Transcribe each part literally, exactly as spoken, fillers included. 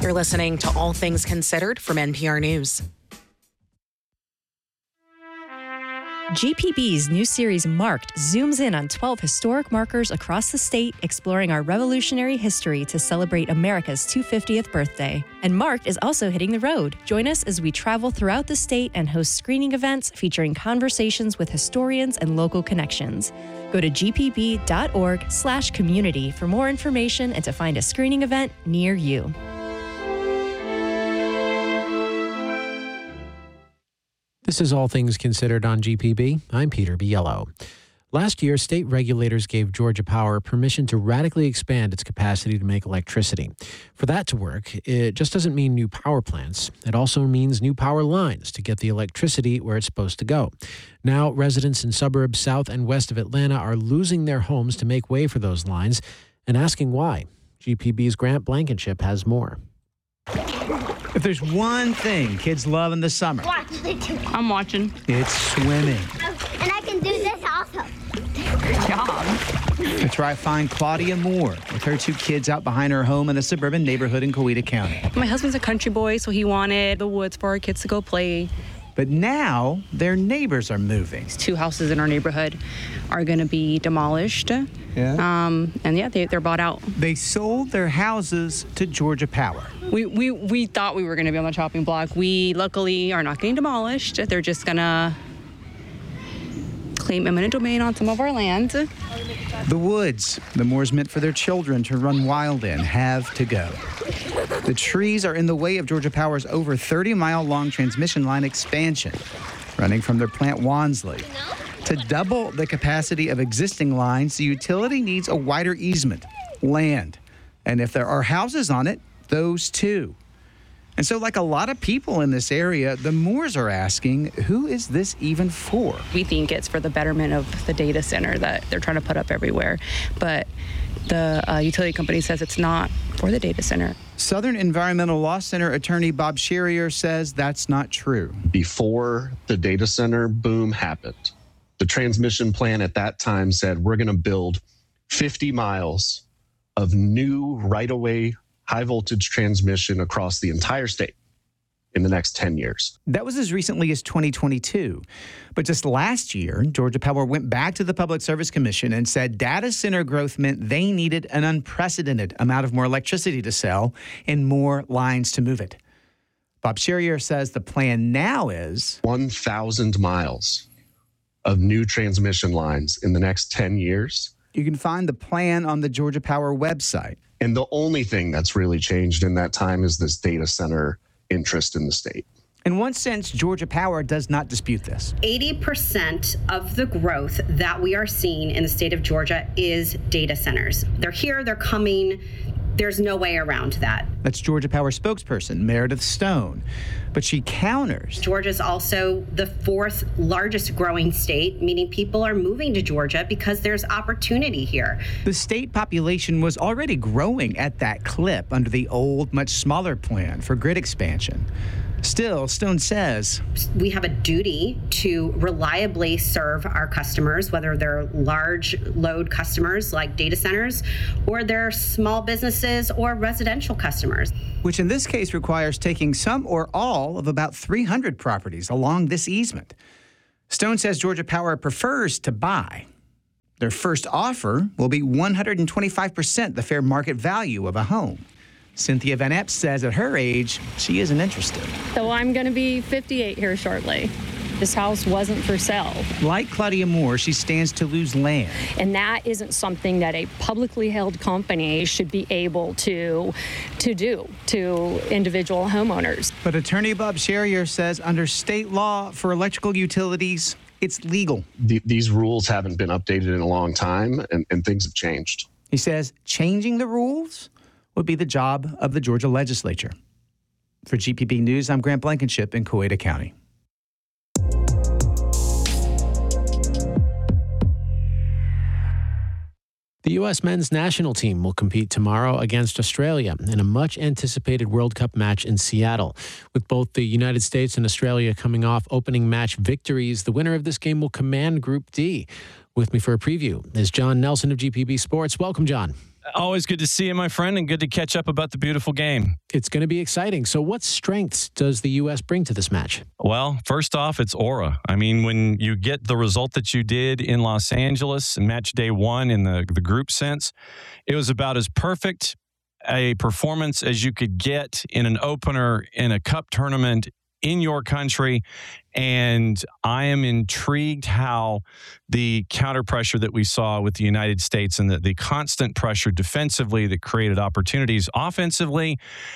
You're listening to All Things Considered from N P R News. G P B's new series Marked zooms in on twelve historic markers across the state, exploring our revolutionary history to celebrate America's two hundred fiftieth birthday. And Marked is also hitting the road. Join us as we travel throughout the state and host screening events featuring conversations with historians and local connections. Go to gpb.org slash community for more information and to find a screening event near you. This is All Things Considered on G P B. I'm Peter Biello. Last year, state regulators gave Georgia Power permission to radically expand its capacity to make electricity. For that to work, it just doesn't mean new power plants. It also means new power lines to get the electricity where it's supposed to go. Now, residents in suburbs south and west of Atlanta are losing their homes to make way for those lines and asking why. G P B's Grant Blankenship has more. If there's one thing kids love in the summer, Watch. I'm watching. it's swimming. Oh, and I can do this also. Good job. That's right, find Claudia Moore with her two kids out behind her home in a suburban neighborhood in Coweta County. My husband's a country boy, so he wanted the woods for our kids to go play. But now their neighbors are moving. Two houses in our neighborhood are going to be demolished. Yeah. Um, and yeah, they, they're bought out. They sold their houses to Georgia Power. We, we, we thought we were going to be on the chopping block. We luckily are not getting demolished. They're just going to claim eminent domain on some of our land. The woods the Moores meant for their children to run wild in have to go. The trees are in the way of Georgia Power's over thirty mile long transmission line expansion, running from their plant Wansley. To double the capacity of existing lines, the utility needs a wider easement, land. And if there are houses on it, those too. And so, like a lot of people in this area, the Moores are asking, who is this even for? We think it's for the betterment of the data center that they're trying to put up everywhere. But the uh, utility company says it's not for the data center. Southern Environmental Law Center attorney Bob Sherrier says that's not true. Before the data center boom happened, the transmission plan at that time said we're going to build fifty miles of new right-of-way high voltage transmission across the entire state in the next ten years. That was as recently as twenty twenty-two. But just last year, Georgia Power went back to the Public Service Commission and said data center growth meant they needed an unprecedented amount of more electricity to sell and more lines to move it. Bob Sherrier says the plan now is one thousand miles of new transmission lines in the next ten years. You can find the plan on the Georgia Power website. And the only thing that's really changed in that time is this data center interest in the state. In one sense, Georgia Power does not dispute this. eighty percent of the growth that we are seeing in the state of Georgia is data centers. They're here, they're coming. There's no way around that. That's Georgia Power spokesperson Meredith Stone. But she counters. Georgia is also the fourth largest growing state, meaning people are moving to Georgia because there's opportunity here. The state population was already growing at that clip under the old, much smaller plan for grid expansion. Still, Stone says, we have a duty to reliably serve our customers, whether they're large load customers like data centers, or they're small businesses or residential customers. Which in this case requires taking some or all of about three hundred properties along this easement. Stone says Georgia Power prefers to buy. Their first offer will be one hundred twenty-five percent the fair market value of a home. Cynthia Van Epps says at her age, she isn't interested. So I'm going to be fifty-eight here shortly. This house wasn't for sale. Like Claudia Moore, she stands to lose land. And that isn't something that a publicly held company should be able to, to do to individual homeowners. But attorney Bob Sherrier says under state law for electrical utilities, it's legal. The, these rules haven't been updated in a long time, and, and things have changed. He says changing the rules would be the job of the Georgia legislature. For G P B News, I'm Grant Blankenship in Coweta County. The U S men's national team will compete tomorrow against Australia in a much-anticipated World Cup match in Seattle. With both the United States and Australia coming off opening match victories, the winner of this game will command Group D. With me for a preview is John Nelson of G P B Sports. Welcome, John. Always good to see you, my friend, and good to catch up about the beautiful game. It's going to be exciting. So what strengths does the U S bring to this match? Well, first off, it's aura. I mean, when you get the result that you did in Los Angeles, match day one in the, the group sense, it was about as perfect a performance as you could get in an opener in a cup tournament in your country. And I am intrigued how the counter pressure that we saw with the United States and the, the constant pressure defensively that created opportunities offensively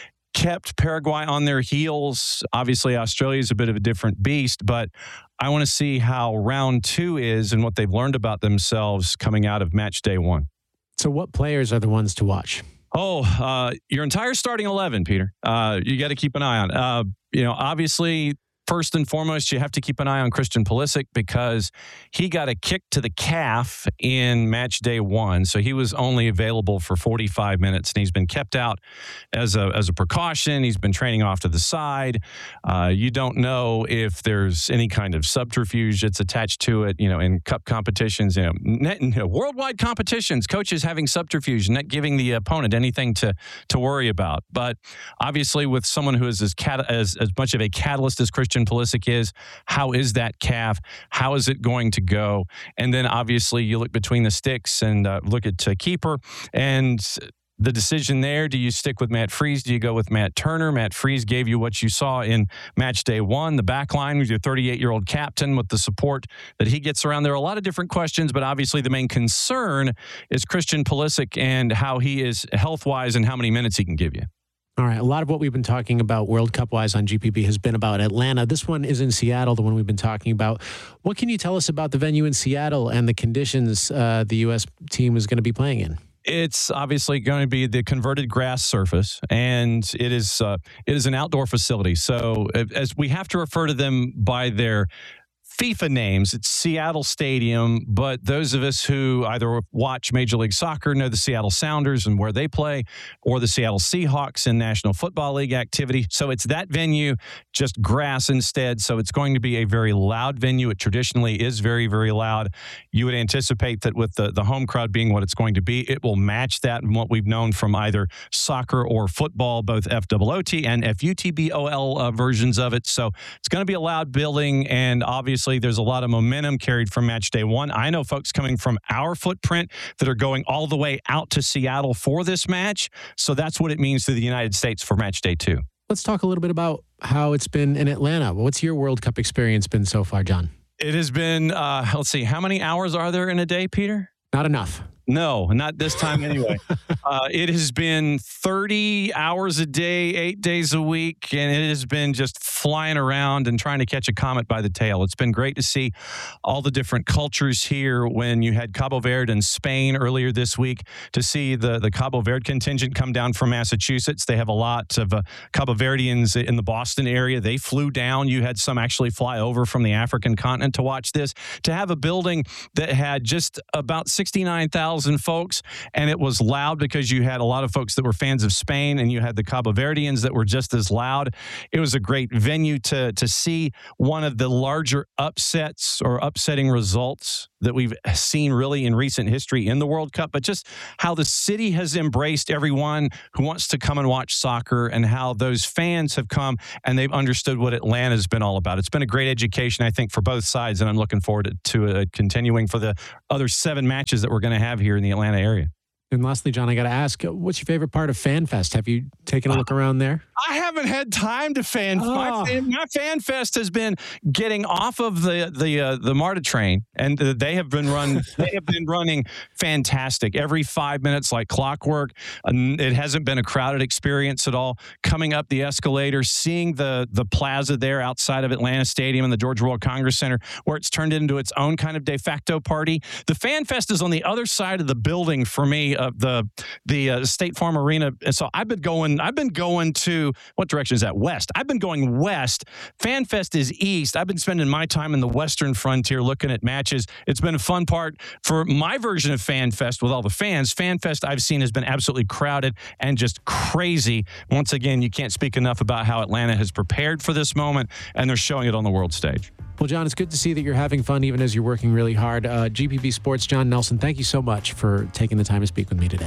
kept Paraguay on their heels. Obviously, Australia is a bit of a different beast, but I want to see how round two is and what they've learned about themselves coming out of match day one. So what players are the ones to watch? Oh, uh, your entire starting eleven, Peter. Uh, you got to keep an eye on. Uh, you know, obviously, first and foremost, you have to keep an eye on Christian Pulisic because he got a kick to the calf in match day one. So he was only available for forty-five minutes, and he's been kept out as a as a precaution. He's been training off to the side. Uh, you don't know if there's any kind of subterfuge that's attached to it. You know, in cup competitions, you know, net, you know worldwide competitions, coaches having subterfuge, not giving the opponent anything to to worry about. But obviously, with someone who is as cat, as as much of a catalyst as Christian Pulisic is, how is that calf? How is it going to go? And then obviously you look between the sticks and uh, look at uh, keeper and the decision there. Do you stick with Matt Freese? Do you go with Matt Turner? Matt Freese gave you what you saw in match day one. The back line with your thirty-eight-year-old captain with the support that he gets around. There are a lot of different questions, but obviously the main concern is Christian Pulisic and how he is health-wise and how many minutes he can give you. All right. A lot of what we've been talking about World Cup-wise on G P B has been about Atlanta. This one is in Seattle, the one we've been talking about. What can you tell us about the venue in Seattle and the conditions uh, the U S team is going to be playing in? It's obviously going to be the converted grass surface, and it is uh, it is an outdoor facility. So as we have to refer to them by their FIFA names, it's Seattle Stadium, but those of us who either watch Major League Soccer know the Seattle Sounders and where they play, or the Seattle Seahawks in National Football League activity. So it's that venue, just grass instead. So it's going to be a very loud venue. It traditionally is very, very loud. You would anticipate that with the, the home crowd being what it's going to be, it will match that and what we've known from either soccer or football, both F O O T and F U T B O L uh, versions of it. So it's going to be a loud building, and obviously there's a lot of momentum carried from match day one. I know folks coming from our footprint that are going all the way out to Seattle for this match. So that's what it means to the United States for match day two. Let's talk a little bit about how it's been in Atlanta. What's your World Cup experience been so far, John? It has been, uh, let's see, how many hours are there in a day, Peter? Not enough. No, not this time anyway. uh, it has been thirty hours a day, eight days a week, and it has been just flying around and trying to catch a comet by the tail. It's been great to see all the different cultures here. When you had Cabo Verde and Spain earlier this week, to see the, the Cabo Verde contingent come down from Massachusetts. They have a lot of uh, Cabo Verdeans in the Boston area. They flew down. You had some actually fly over from the African continent to watch this. To have a building that had just about sixty-nine thousand folks, and it was loud because you had a lot of folks that were fans of Spain, and you had the Cabo Verdeans that were just as loud. It was a great venue to to see one of the larger upsets or upsetting results that we've seen really in recent history in the World Cup, but just how the city has embraced everyone who wants to come and watch soccer, and how those fans have come and they've understood what Atlanta's been all about. It's been a great education, I think, for both sides, and I'm looking forward to, to uh, continuing for the other seven matches that we're going to have here in the Atlanta area. And lastly, John, I got to ask, what's your favorite part of FanFest? Have you taken a look around there? I haven't had time to fan. Oh. My, fan my fan fest has been getting off of the the uh, the MARTA train, and uh, they have been run. they have been running fantastic every five minutes, like clockwork. Uh, it hasn't been a crowded experience at all. Coming up the escalator, seeing the the plaza there outside of Atlanta Stadium and the Georgia World Congress Center, where it's turned into its own kind of de facto party. The fan fest is on the other side of the building for me, of the the uh, State Farm Arena. And so I've been going. I've been going to. What direction is that? West. I've been going west. FanFest is east. I've been spending my time in the western frontier looking at matches. It's been a fun part for my version of FanFest with all the fans. FanFest I've seen has been absolutely crowded and just crazy. Once again, you can't speak enough about how Atlanta has prepared for this moment, and they're showing it on the world stage. Well, John, it's good to see that you're having fun even as you're working really hard. Uh, G P B Sports, John Nelson, thank you so much for taking the time to speak with me today.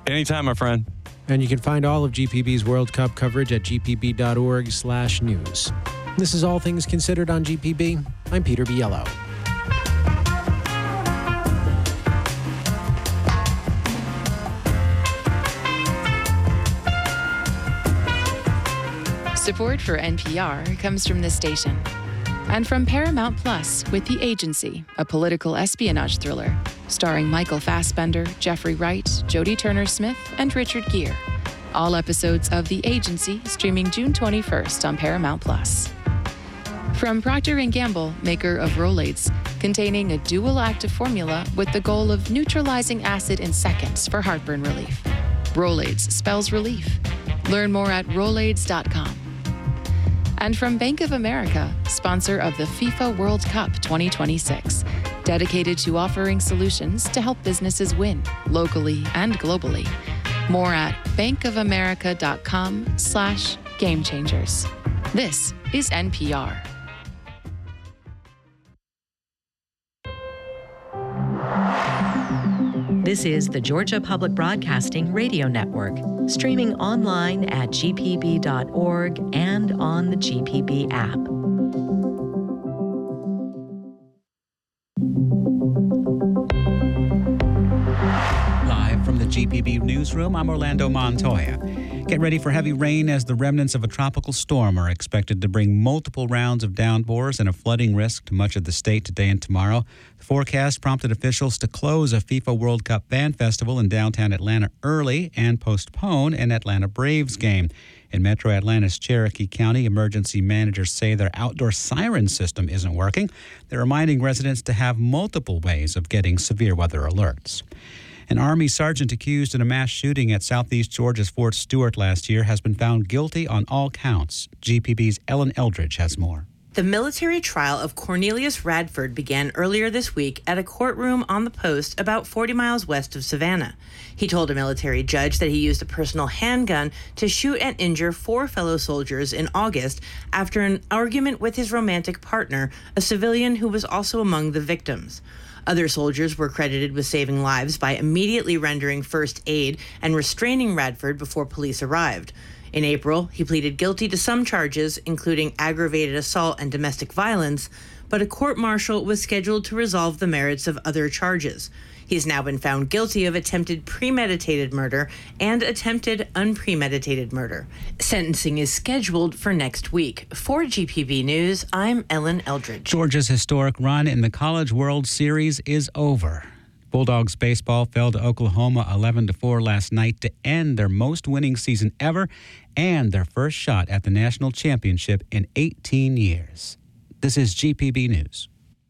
Anytime, my friend. And you can find all of G P B's World Cup coverage at g p b dot org slash news. This is All Things Considered on G P B. I'm Peter Biello. Support for N P R comes from this station and from Paramount Plus with The Agency, a political espionage thriller starring Michael Fassbender, Jeffrey Wright, Jodie Turner-Smith, and Richard Gere. All episodes of The Agency streaming June twenty-first on Paramount Plus. From Procter and Gamble, maker of Rolaids, containing a dual active formula with the goal of neutralizing acid in seconds for heartburn relief. Rolaids spells relief. Learn more at rolaids dot com. And from Bank of America, sponsor of the FIFA World Cup twenty twenty-six, dedicated to offering solutions to help businesses win locally and globally. More at bankofamerica.com slash game changers. This is N P R. This is the Georgia Public Broadcasting Radio Network, streaming online at g p b dot org and on the G P B app. Live from the G P B newsroom, I'm Orlando Montoya. Get ready for heavy rain as the remnants of a tropical storm are expected to bring multiple rounds of downpours and a flooding risk to much of the state today and tomorrow. The forecast prompted officials to close a FIFA World Cup Fan Festival in downtown Atlanta early and postpone an Atlanta Braves game. In Metro Atlanta's Cherokee County, emergency managers say their outdoor siren system isn't working. They're reminding residents to have multiple ways of getting severe weather alerts. An Army sergeant accused in a mass shooting at Southeast Georgia's Fort Stewart last year has been found guilty on all counts. G P B's Ellen Eldridge has more. The military trial of Cornelius Radford began earlier this week at a courtroom on the post about forty miles west of Savannah. He told a military judge that he used a personal handgun to shoot and injure four fellow soldiers in August after an argument with his romantic partner, a civilian who was also among the victims. Other soldiers were credited with saving lives by immediately rendering first aid and restraining Radford before police arrived. In April, he pleaded guilty to some charges, including aggravated assault and domestic violence, but a court-martial was scheduled to resolve the merits of other charges. He's now been found guilty of attempted premeditated murder and attempted unpremeditated murder. Sentencing is scheduled for next week. For G P B News, I'm Ellen Eldridge. Georgia's historic run in the College World Series is over. Bulldogs baseball fell to Oklahoma eleven to four last night to end their most winning season ever and their first shot at the national championship in eighteen years. This is G P B News.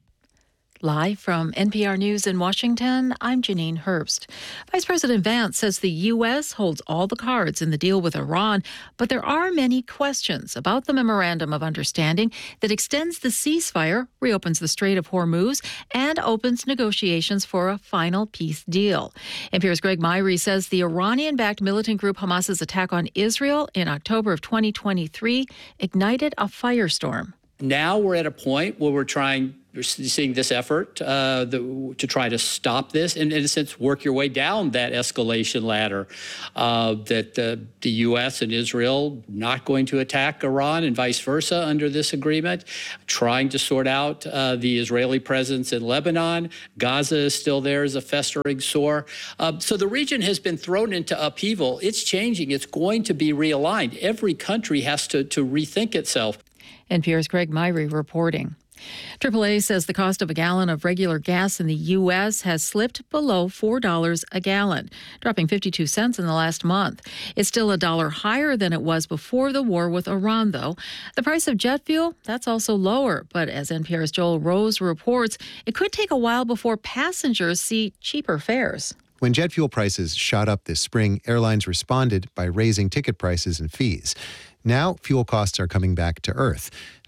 Live from N P R News in Washington, I'm Janine Herbst. Vice President Vance says the U S holds all the cards in the deal with Iran, but there are many questions about the Memorandum of Understanding that extends the ceasefire, reopens the Strait of Hormuz, and opens negotiations for a final peace deal. N P R's Greg Myrie says the Iranian-backed militant group Hamas's attack on Israel in October of twenty twenty-three ignited a firestorm. Now we're at a point where we're trying We're seeing this effort uh, the, to try to stop this and, in a sense, work your way down that escalation ladder, uh, that uh, the U S and Israel not going to attack Iran and vice versa under this agreement, trying to sort out uh, the Israeli presence in Lebanon. Gaza is still there as a festering sore. Uh, so the region has been thrown into upheaval. It's changing. It's going to be realigned. Every country has to, to rethink itself. N P R's Greg Myrie reporting. triple A says the cost of a gallon of regular gas in the U S has slipped below four dollars a gallon, dropping fifty-two cents in the last month. It's still a dollar higher than it was before the war with Iran, though. The price of jet fuel, that's also lower. But as N P R's Joel Rose reports, it could take a while before passengers see cheaper fares. When jet fuel prices shot up this spring, airlines responded by raising ticket prices and fees. Now, fuel costs are coming back to earth.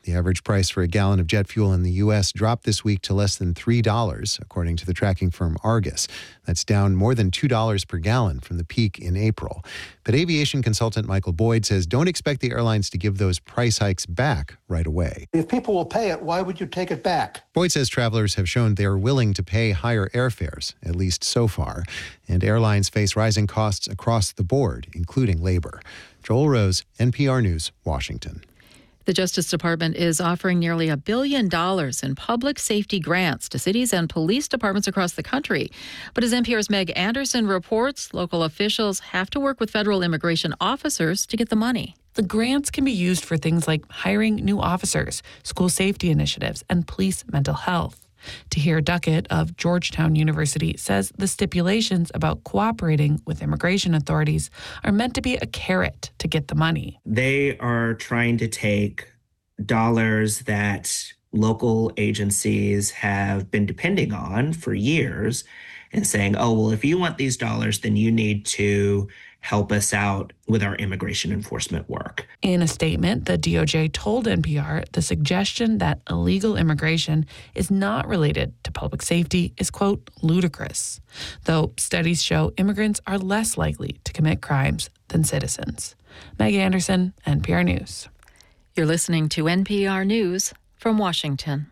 The average price for a gallon of jet fuel in the U S dropped this week to less than three dollars, according to the tracking firm Argus. That's down more than two dollars per gallon from the peak in April. But aviation consultant Michael Boyd says don't expect the airlines to give those price hikes back right away. If people will pay it, why would you take it back? Boyd says travelers have shown they are willing to pay higher airfares, at least so far, and airlines face rising costs across the board, including labor. Joel Rose, N P R News, Washington. The Justice Department is offering nearly a billion dollars in public safety grants to cities and police departments across the country. But as N P R's Meg Anderson reports, local officials have to work with federal immigration officers to get the money. The grants can be used for things like hiring new officers, school safety initiatives, and police mental health. Tahir Duckett of Georgetown University says the stipulations about cooperating with immigration authorities are meant to be a carrot to get the money. They are trying to take dollars that local agencies have been depending on for years and saying, oh, well, if you want these dollars, then you need to help us out with our immigration enforcement work. In a statement, the D O J told N P R the suggestion that illegal immigration is not related to public safety is, quote, ludicrous, though studies show immigrants are less likely to commit crimes than citizens. Meg Anderson, N P R News. You're listening to N P R News from Washington.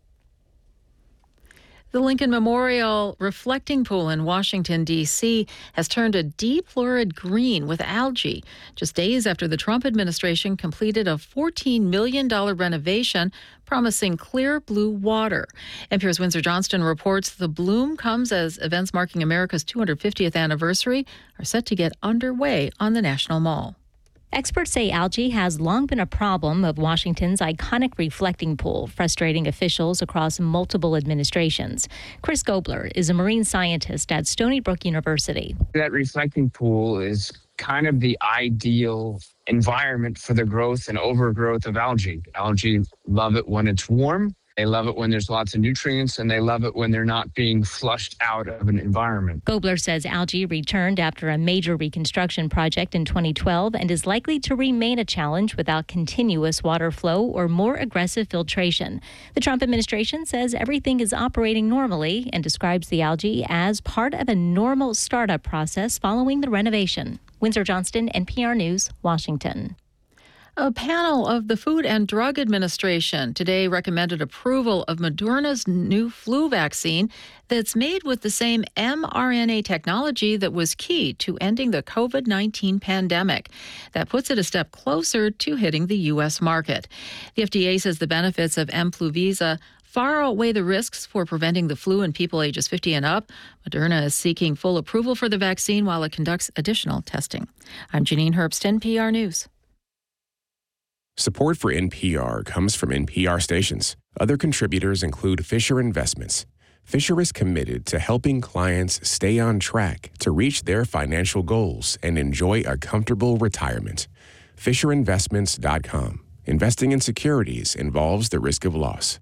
The Lincoln Memorial Reflecting Pool in Washington, D C has turned a deep lurid green with algae just days after the Trump administration completed a fourteen million dollars renovation promising clear blue water. N P R's Windsor Johnston reports the bloom comes as events marking America's two hundred fiftieth anniversary are set to get underway on the National Mall. Experts say algae has long been a problem of Washington's iconic reflecting pool, frustrating officials across multiple administrations. Chris Gobler is a marine scientist at Stony Brook University. That reflecting pool is kind of the ideal environment for the growth and overgrowth of algae. Algae love it when it's warm. They love it when there's lots of nutrients, and they love it when they're not being flushed out of an environment. Gobler says algae returned after a major reconstruction project in twenty twelve and is likely to remain a challenge without continuous water flow or more aggressive filtration. The Trump administration says everything is operating normally and describes the algae as part of a normal startup process following the renovation. Windsor Johnston, N P R News, Washington. A panel of the Food and Drug Administration today recommended approval of Moderna's new flu vaccine that's made with the same mRNA technology that was key to ending the covid nineteen pandemic. That puts it a step closer to hitting the U S market. The F D A says the benefits of mFluVisa far outweigh the risks for preventing the flu in people ages fifty and up. Moderna is seeking full approval for the vaccine while it conducts additional testing. I'm Janine Herbst, N P R News. Support for N P R comes from N P R stations. Other contributors include Fisher Investments. Fisher is committed to helping clients stay on track to reach their financial goals and enjoy a comfortable retirement. Fisher Investments dot com. Investing in securities involves the risk of loss.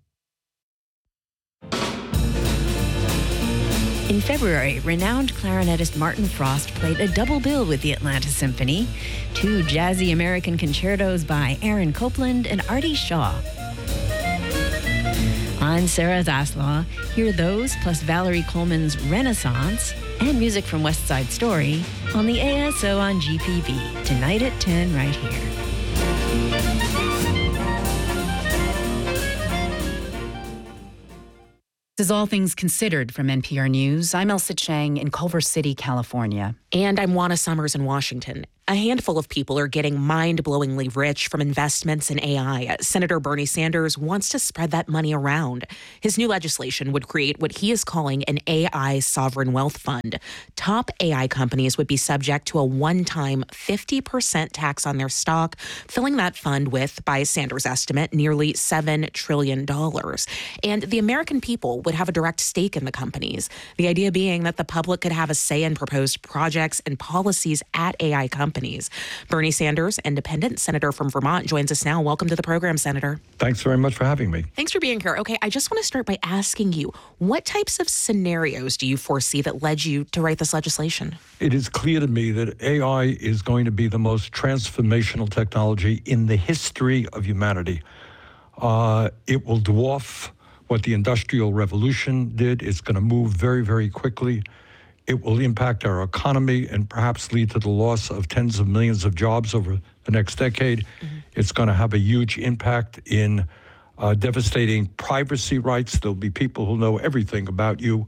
In February, renowned clarinetist Martin Frost played a double bill with the Atlanta Symphony, two jazzy American concertos by Aaron Copland and Artie Shaw. I'm Sarah Zaslaw. Hear those plus Valerie Coleman's Renaissance and music from West Side Story on the A S O on G P B tonight at ten right here. This is All Things Considered from N P R News. I'm Elsa Chang in Culver City, California. And I'm Juana Summers in Washington. A handful of people are getting mind-blowingly rich from investments in A I. Senator Bernie Sanders wants to spread that money around. His new legislation would create what he is calling an A I sovereign wealth fund. Top A I companies would be subject to a one-time fifty percent tax on their stock, filling that fund with, by Sanders' estimate, nearly seven trillion dollars. And the American people would have a direct stake in the companies. The idea being that the public could have a say in proposed projects and policies at A I companies. Bernie Sanders, independent senator from Vermont, joins us now. Welcome to the program, Senator. Thanks very much for having me. Thanks for being here. Okay, I just want to start by asking you, what types of scenarios do you foresee that led you to write this legislation? It is clear to me that A I is going to be the most transformational technology in the history of humanity. Uh, it will dwarf what the Industrial Revolution did. It's going to move very, very quickly. It will impact our economy and perhaps lead to the loss of tens of millions of jobs over the next decade. Mm-hmm. It's going to have a huge impact in uh, devastating privacy rights. There'll be people who know everything about you,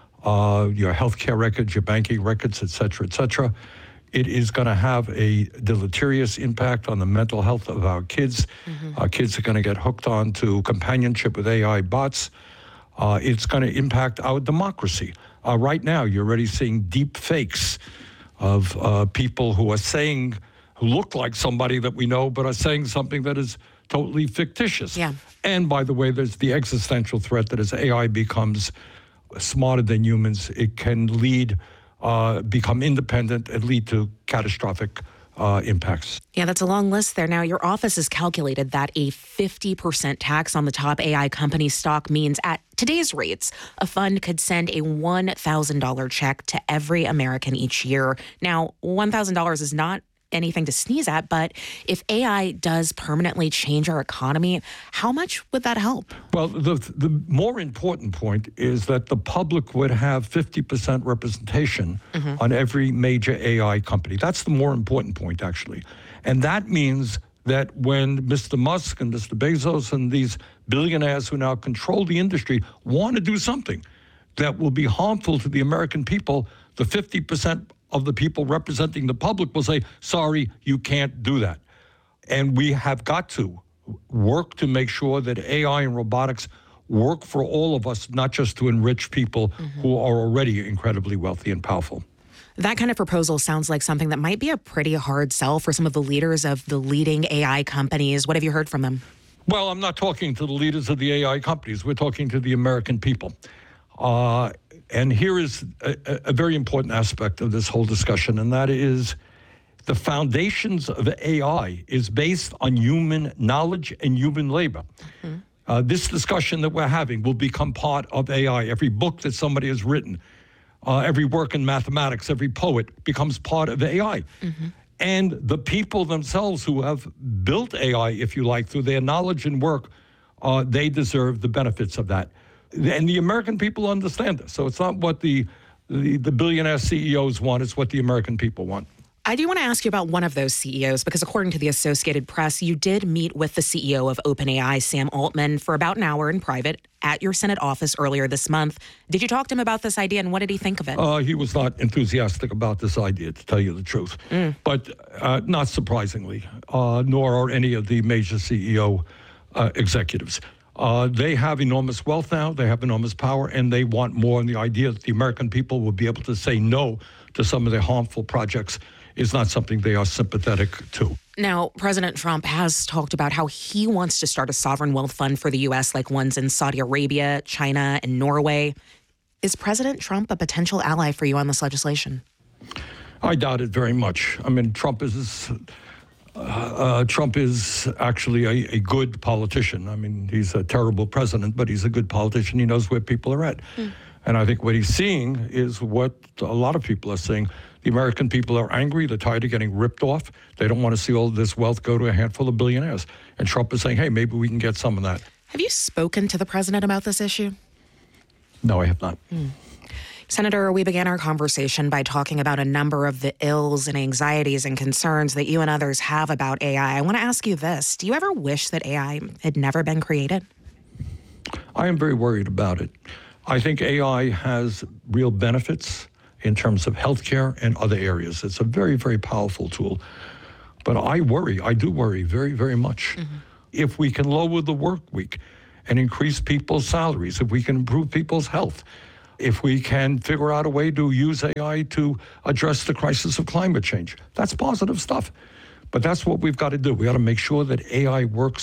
uh, your healthcare records, your banking records, et cetera, et cetera. It is going to have a deleterious impact on the mental health of our kids. Mm-hmm. Our kids are going to get hooked on to companionship with A I bots. Uh, it's going to impact our democracy. Uh, right now, you're already seeing deep fakes of uh, people who are saying, who look like somebody that we know, but are saying something that is totally fictitious. Yeah. And by the way, there's the existential threat that as A I becomes smarter than humans, it can lead Uh, become independent and lead to catastrophic uh, impacts. Yeah, that's a long list there. Now, your office has calculated that a fifty percent tax on the top A I company stock means at today's rates, a fund could send a one thousand dollars check to every American each year. Now, one thousand dollars is not anything to sneeze at, but if A I does permanently change our economy, how much would that help? Well, the the more important point is that the public would have fifty percent representation mm-hmm. on every major A I company. That's the more important point, actually. And that means that when Mister Musk and Mister Bezos and these billionaires who now control the industry want to do something that will be harmful to the American people, the fifty percent of the people representing the public will say, sorry, you can't do that. And we have got to work to make sure that A I and robotics work for all of us, not just to enrich people mm-hmm. who are already incredibly wealthy and powerful. That kind of proposal sounds like something that might be a pretty hard sell for some of the leaders of the leading A I companies. What have you heard from them? Well, I'm not talking to the leaders of the A I companies. We're talking to the American people. Uh, and here is a, a very important aspect of this whole discussion, and that is the foundations of A I is based on human knowledge and human labor. Mm-hmm. Uh, this discussion that we're having will become part of A I. Every book that somebody has written, uh, every work in mathematics, every poet becomes part of A I. Mm-hmm. And the people themselves who have built A I, if you like, through their knowledge and work, uh, they deserve the benefits of that. And the American people understand this. So it's not what the, the, the billionaire C E Os want, it's what the American people want. I do want to ask you about one of those C E Os, because according to the Associated Press, you did meet with the C E O of OpenAI, Sam Altman, for about an hour in private at your Senate office earlier this month. Did you talk to him about this idea, and what did he think of it? Uh, he was not enthusiastic about this idea, to tell you the truth. Mm. But uh, not surprisingly, uh, nor are any of the major C E O uh, executives. Uh, they have enormous wealth now, they have enormous power, and they want more. And the idea that the American people will be able to say no to some of their harmful projects is not something they are sympathetic to. Now, President Trump has talked about how he wants to start a sovereign wealth fund for the U S like ones in Saudi Arabia, China, and Norway. Is President Trump a potential ally for you on this legislation? I doubt it very much. I mean, Trump is... Uh, uh, Trump is actually a, a good politician. I mean, he's a terrible president, but he's a good politician. He knows where people are at. Mm. And I think what he's seeing is what a lot of people are saying. The American people are angry. They're tired of getting ripped off. They don't want to see all this wealth go to a handful of billionaires. And Trump is saying, hey, maybe we can get some of that. Have you spoken to the president about this issue? No, I have not. Mm. Senator, we began our conversation by talking about a number of the ills and anxieties and concerns that you and others have about A I. I want to ask you this. Do you ever wish that A I had never been created? I am very worried about it. I think A I has real benefits in terms of healthcare and other areas. It's a very, very powerful tool. But I worry, I do worry very, very much. Mm-hmm. If we can lower the work week and increase people's salaries, if we can improve people's health, if we can figure out a way to use A I to address the crisis of climate change, that's positive stuff. But that's what we've got to do. We got to make sure that A I works